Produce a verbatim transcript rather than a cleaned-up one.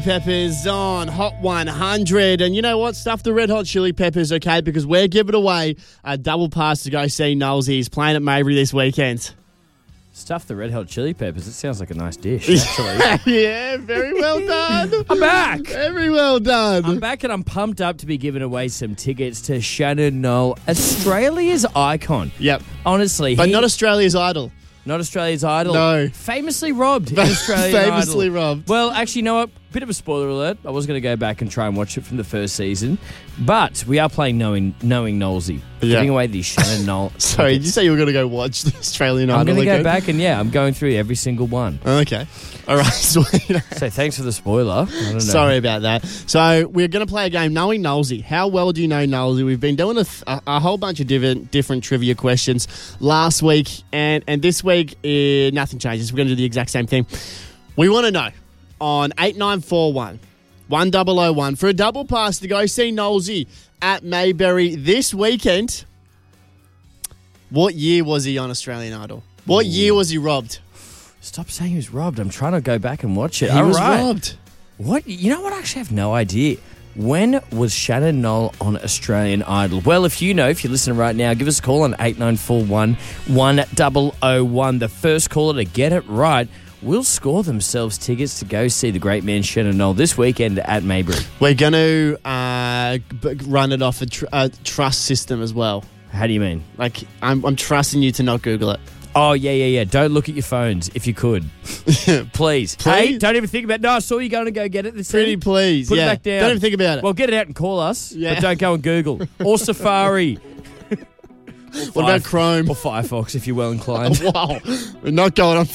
Peppers on Hot one hundred. And you know what? Stuff the Red Hot Chili Peppers, okay? Because we're giving away a double pass to go see Knowlesy. He's playing at Maybury this weekend. Stuff the Red Hot Chili Peppers. It sounds like a nice dish, actually. Yeah, very well done. I'm back. Very well done. I'm back and I'm pumped up to be giving away some tickets to Shannon Knoll, Australia's icon. Yep. Honestly. But he, not Australia's Idol. Not Australia's Idol. No. Famously robbed in Australian Famously Idol. robbed. Well, actually, you know what? Bit of a spoiler alert. I was going to go back and try and watch it from the first season. But we are playing Knowing Knowing Knowlesy. Yeah. Giving away the Shannon Knoll. Sorry, did you say you were going to go watch the Australian I'm Idol going to go again? back and, yeah, I'm going through every single one. Okay. All right. Sweet. So thanks for the spoiler. I don't know. Sorry about that. So we're going to play a game, Knowing Knowlesy. How well do you know Knowlesy? We've been doing a, th- a, a whole bunch of different different trivia questions last week, and, and this week, uh, nothing changes. We're going to do the exact same thing. We want to know on eight nine four one, one oh oh one for a double pass to go see Knowlesy at Maybury this weekend. What year was he on Australian Idol? What Ooh. year was he robbed? Stop saying he was robbed. I'm trying to go back and watch it. He All was right. robbed. What? You know what? I actually have no idea. When was Shannon Knoll on Australian Idol? Well, if you know, if you're listening right now, give us a call on eight nine four one, one oh oh one. The first caller to get it right will score themselves tickets to go see the great man Shannon Knoll this weekend at Maybury. We're going to uh, b- run it off a, tr- a trust system as well. How do you mean? Like, I'm, I'm trusting you to not Google it. Oh, yeah, yeah, yeah. Don't look at your phones if you could. Please. Please? Hey, don't even think about it. No, I saw you going to go get it. This Pretty evening. please. Put yeah. it back down. Don't even think about it. Well, get it out and call us, Yeah. but don't go on Google. Or Safari. What about Chrome? Or Firefox if you're well inclined. Wow. We're not going on